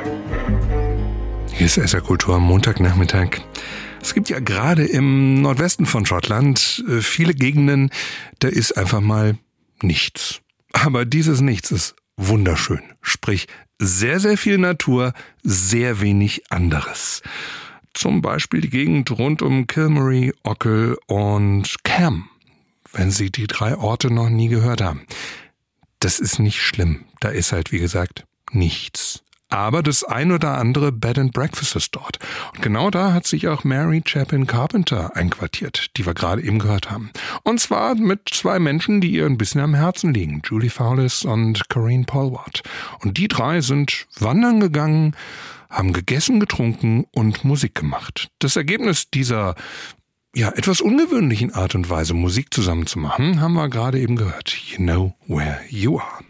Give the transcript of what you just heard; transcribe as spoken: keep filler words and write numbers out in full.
Hier ist S R Kultur am Montagnachmittag. Es gibt ja gerade im Nordwesten von Schottland viele Gegenden, da ist einfach mal nichts. Aber dieses Nichts ist wunderschön. Sprich, sehr, sehr viel Natur, sehr wenig anderes. Zum Beispiel die Gegend rund um Kilmary, Ochel und Cam, wenn Sie die drei Orte noch nie gehört haben. Das ist nicht schlimm. Da ist halt, wie gesagt, nichts. Aber das ein oder andere Bed and Breakfast ist dort. Und genau da hat sich auch Mary Chapin Carpenter einquartiert, die wir gerade eben gehört haben. Und zwar mit zwei Menschen, die ihr ein bisschen am Herzen liegen. Julie Fowlis und Corinne Polwart. Und die drei sind wandern gegangen, haben gegessen, getrunken und Musik gemacht. Das Ergebnis dieser ja etwas ungewöhnlichen Art und Weise, Musik zusammen zu machen, haben wir gerade eben gehört. You know where you are.